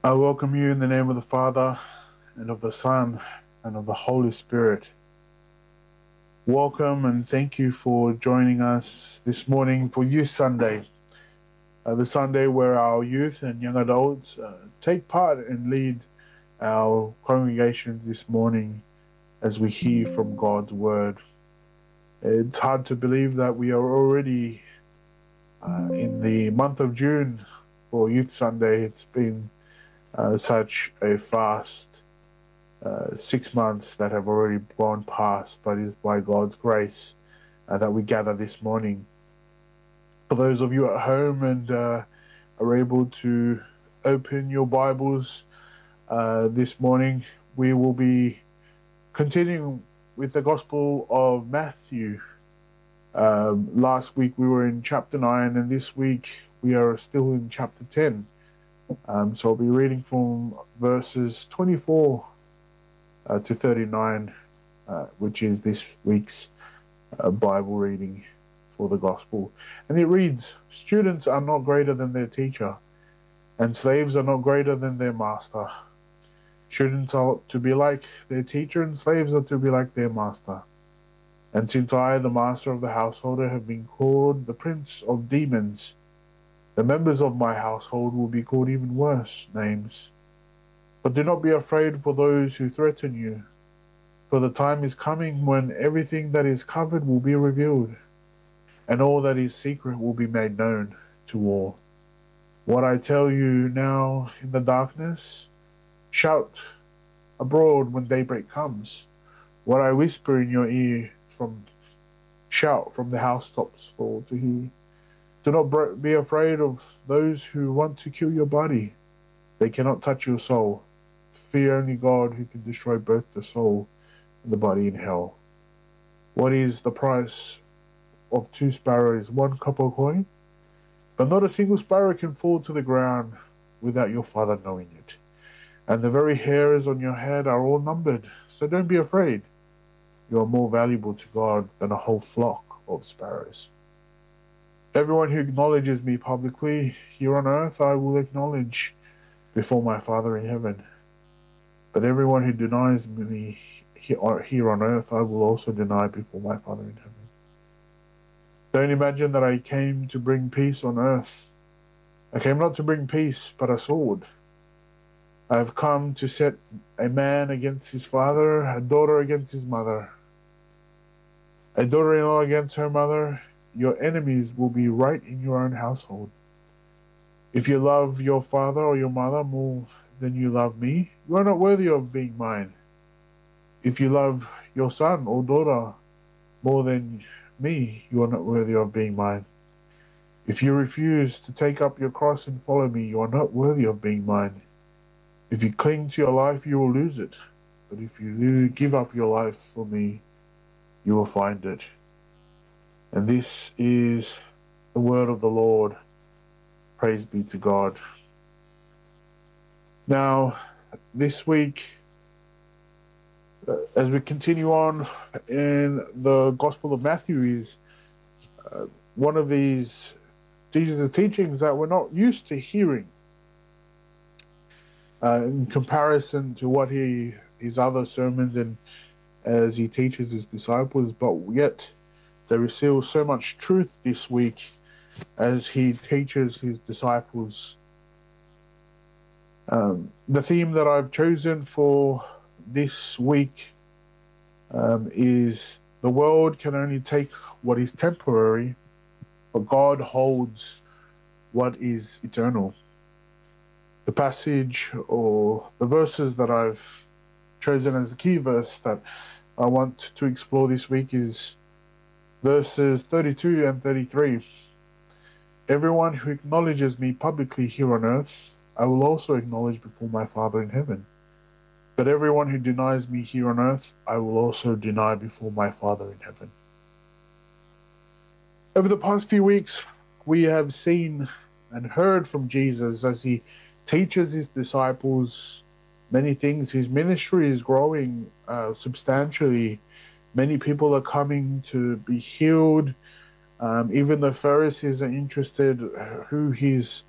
I welcome you in the name of the Father, and of the Son, and of the Holy Spirit. Welcome and thank you for joining us this morning for Youth Sunday, the Sunday where our youth and young adults take part and lead our congregations this morning as we hear from God's Word. It's hard to believe that we are already in the month of June for Youth Sunday. It's been such a fast 6 months that have already gone past, but it is by God's grace that we gather this morning. For those of you at home and are able to open your Bibles this morning, we will be continuing with the Gospel of Matthew. Last week we were in chapter 9, and this week we are still in chapter 10. So I'll be reading from verses 24 to 39, which is this week's Bible reading for the Gospel. And it reads, "Students are not greater than their teacher, and slaves are not greater than their master. Students are to be like their teacher, and slaves are to be like their master. And since I, the master of the householder, have been called the prince of demons, the members of my household will be called even worse names. But do not be afraid for those who threaten you, for the time is coming when everything that is covered will be revealed, and all that is secret will be made known to all. What I tell you now in the darkness, shout abroad when daybreak comes. What I whisper in your ear, shout from the housetops for all to hear. Do not be afraid of those who want to kill your body. They cannot touch your soul. Fear only God, who can destroy both the soul and the body in hell. What is the price of 2 sparrows, 1 copper coin? But not a single sparrow can fall to the ground without your Father knowing it. And the very hairs on your head are all numbered. So don't be afraid. You are more valuable to God than a whole flock of sparrows. Everyone who acknowledges me publicly here on earth, I will acknowledge before my Father in heaven. But everyone who denies me here on earth, I will also deny before my Father in heaven. Don't imagine that I came to bring peace on earth. I came not to bring peace, but a sword. I have come to set a man against his father, a daughter against his mother, a daughter-in-law against her mother. Your enemies will be right in your own household. If you love your father or your mother more than you love me, you are not worthy of being mine. If you love your son or daughter more than me, you are not worthy of being mine. If you refuse to take up your cross and follow me, you are not worthy of being mine. If you cling to your life, you will lose it. But if you give up your life for me, you will find it." And this is the word of the Lord. Praise be to God. Now, this week, as we continue on in the Gospel of Matthew, is one of these Jesus' teachings that we're not used to hearing in comparison to what his other sermons and as he teaches his disciples, but yet there is still so much truth this week as he teaches his disciples. The theme that I've chosen for this week is the world can only take what is temporary, but God holds what is eternal. The passage or the verses that I've chosen as the key verse that I want to explore this week is verses 32 and 33. "Everyone who acknowledges me publicly here on earth, I will also acknowledge before my Father in heaven. But everyone who denies me here on earth, I will also deny before my Father in heaven." Over the past few weeks, we have seen and heard from Jesus as he teaches his disciples many things. His ministry is growing substantially. Many people are coming to be healed. Even the Pharisees are interested who he's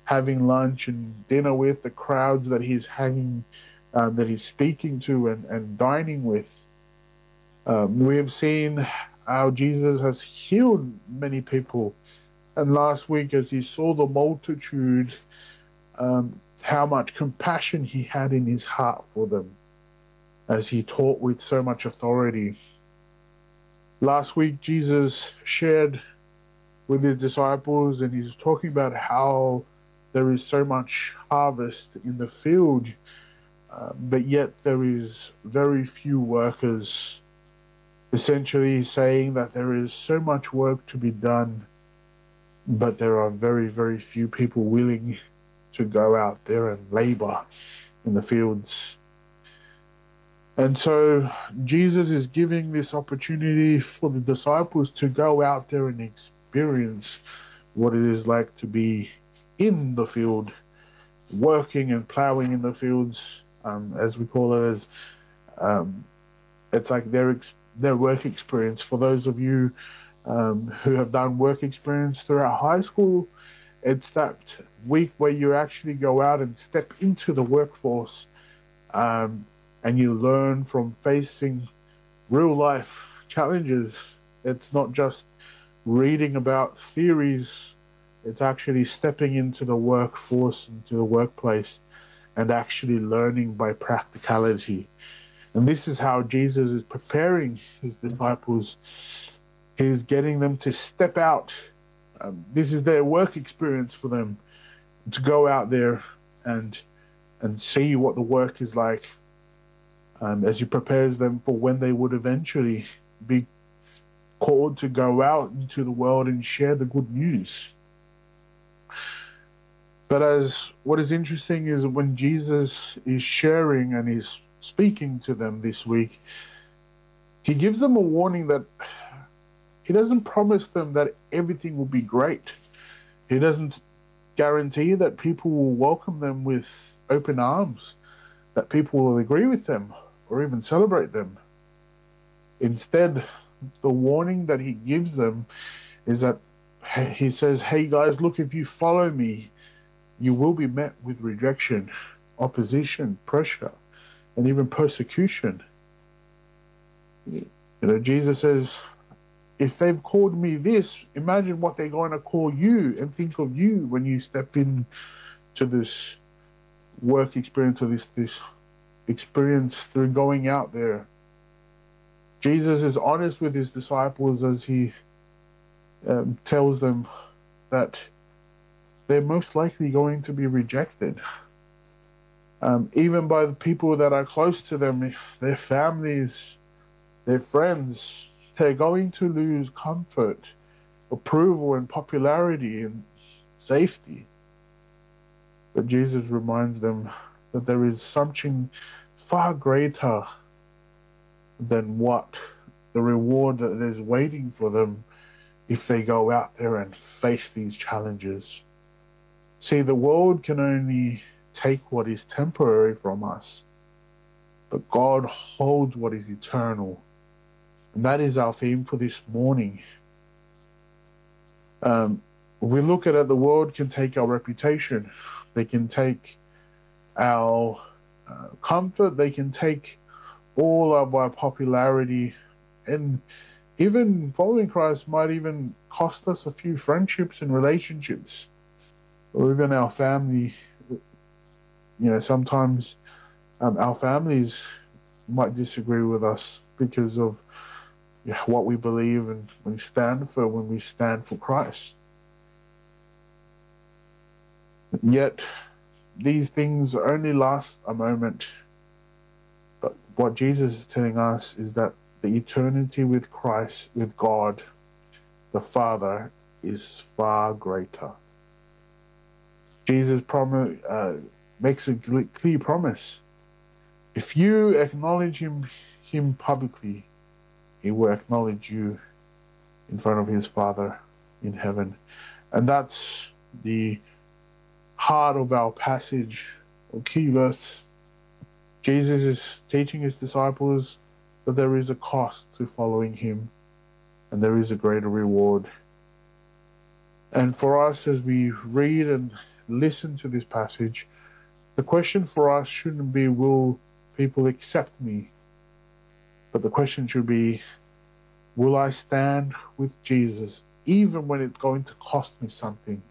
having lunch and dinner with, the crowds that he's hanging, that he's speaking to and dining with. We have seen how Jesus has healed many people. And last week, as he saw the multitude, how much compassion he had in his heart for them as he taught with so much authority. Last week, Jesus shared with his disciples, and he's talking about how there is so much harvest in the field, but yet there is very few workers. Essentially saying that there is so much work to be done, but there are very, very few people willing to go out there and labor in the fields. And so Jesus is giving this opportunity for the disciples to go out there and experience what it is like to be in the field, working and plowing in the fields, as we call it, as it's like their work experience. For those of you who have done work experience throughout high school, it's that week where you actually go out and step into the workforce, and you learn from facing real life challenges. It's not just reading about theories, it's actually stepping into the workforce, into the workplace, and actually learning by practicality. And this is how Jesus is preparing his disciples. He's getting them to step out. This is their work experience for them, to go out there and see what the work is like, as he prepares them for when they would eventually be called to go out into the world and share the good news. But as what is interesting is when Jesus is sharing and he's speaking to them this week, he gives them a warning that he doesn't promise them that everything will be great. He doesn't guarantee that people will welcome them with open arms, that people will agree with them or even celebrate them. Instead, the warning that he gives them is that he says, hey guys, look, if you follow me, you will be met with rejection, opposition, pressure, and even persecution. Jesus says, if they've called me this, imagine what they're going to call you and think of you when you step in to this work experience, or this experience through going out there. Jesus is honest with his disciples as he tells them that they're most likely going to be rejected. Even by the people that are close to them, their families, their friends, they're going to lose comfort, approval, and popularity and safety. But Jesus reminds them that there is something far greater than what the reward that is waiting for them if they go out there and face these challenges. See, the world can only take what is temporary from us, but God holds what is eternal. And that is our theme for this morning. If we look at it, the world can take our reputation. They can take our comfort. They can take all of our popularity. And even following Christ might even cost us a few friendships and relationships, or even our family. Sometimes our families might disagree with us because of what we believe and we stand for when we stand for Christ. Yet, these things only last a moment. But what Jesus is telling us is that the eternity with Christ, with God, the Father, is far greater. Jesus makes a clear promise. If you acknowledge him publicly, he will acknowledge you in front of his Father in heaven. And that's the heart of our passage, or key verse. Jesus is teaching his disciples that there is a cost to following him, and there is a greater reward. And for us, as we read and listen to this passage, the question for us shouldn't be, will people accept me? But the question should be, will I stand with Jesus even when it's going to cost me something?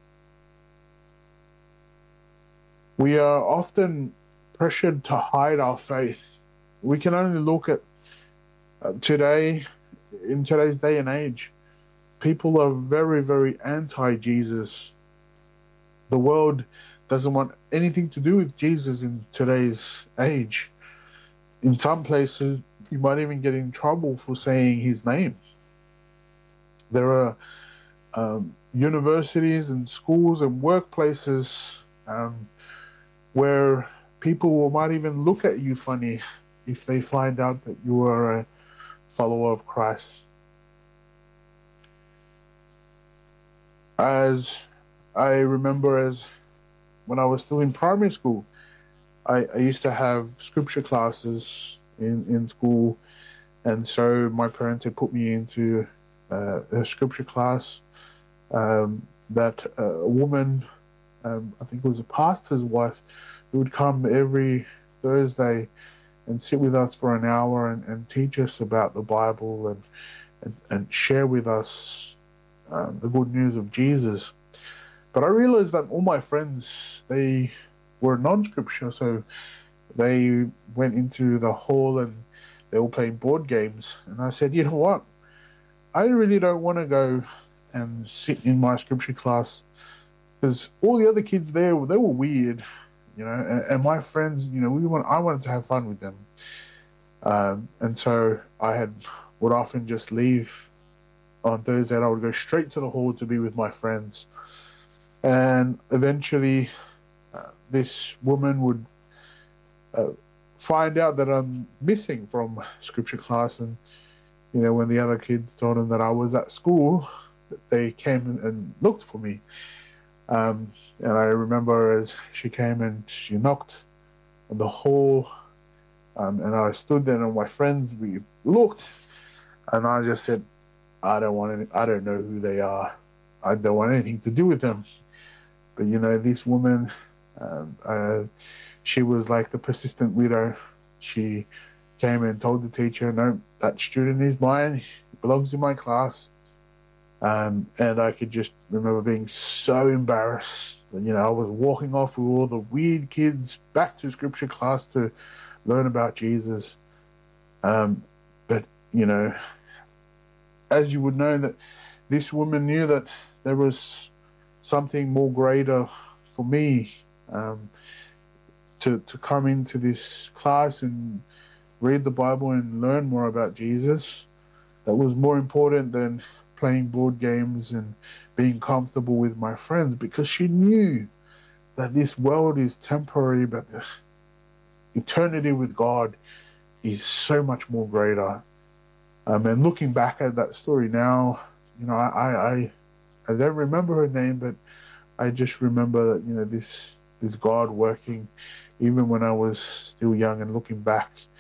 We are often pressured to hide our faith. We can only look at today, in today's day and age, people are very, very anti-Jesus. The world doesn't want anything to do with Jesus in today's age. In some places, you might even get in trouble for saying his name. There are universities and schools and workplaces where people might even look at you funny if they find out that you are a follower of Christ. As I remember, as when I was still in primary school, I used to have scripture classes in school, and so my parents had put me into a scripture class that a woman, I think it was a pastor's wife, who would come every Thursday and sit with us for an hour and teach us about the Bible and share with us the good news of Jesus. But I realized that all my friends, they were non-scripture, so they went into the hall and they were playing board games. And I said, you know what? I really don't want to go and sit in my scripture class because all the other kids there, they were weird, you know, and my friends, you know, I wanted to have fun with them. And so I would often just leave on Thursday and I would go straight to the hall to be with my friends. And eventually this woman would find out that I'm missing from scripture class, and you know, when the other kids told them that I was at school, they came and looked for me. And I remember as she came and she knocked on the hall, and I stood there and my friends, we looked, and I just said, I don't know who they are. I don't want anything to do with them. But you know, this woman, she was like the persistent widow. She came and told the teacher, no, that student is mine. He belongs in my class. And I could just remember being so embarrassed. You know, I was walking off with all the weird kids back to scripture class to learn about Jesus. But, you know, as you would know, that this woman knew that there was something more greater for me, to come into this class and read the Bible and learn more about Jesus. That was more important than playing board games and being comfortable with my friends, because she knew that this world is temporary, but the eternity with God is so much more greater. And looking back at that story now, you know, I don't remember her name, but I just remember that, you know, this God working even when I was still young, and looking back